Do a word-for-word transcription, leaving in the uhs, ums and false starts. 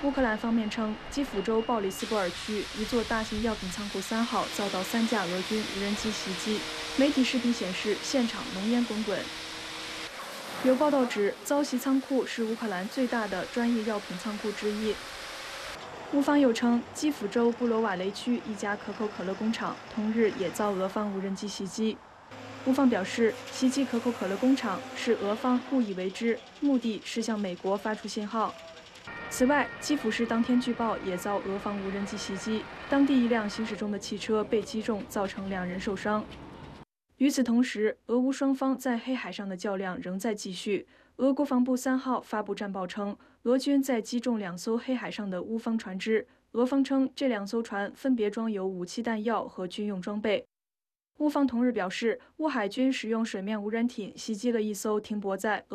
乌克兰方面称，基辅州鲍里斯波尔区一座大型药品仓库三号遭到三架俄军无人机袭击。媒体视频显示，现场浓烟滚滚。有报道指，遭袭仓库是乌克兰最大的专业药品仓库之一。乌方又称，基辅州布罗瓦雷区一家可口可乐工厂同日也遭俄方无人机袭击。乌方表示，袭击可口可乐工厂是俄方故意为之，目的是向美国发出信号。 此外，基辅市当天据报也遭俄方无人机袭击，当地一辆行驶中的汽车被击中，造成两人受伤。与此同时，俄乌双方在黑海上的较量仍在继续。俄国防部三号发布战报称，俄军在击中两艘黑海上的乌方船只。俄方称，这两艘船分别装有武器弹药和军用装备。乌方同日表示，乌海军使用水面无人艇袭击了一艘停泊在俄。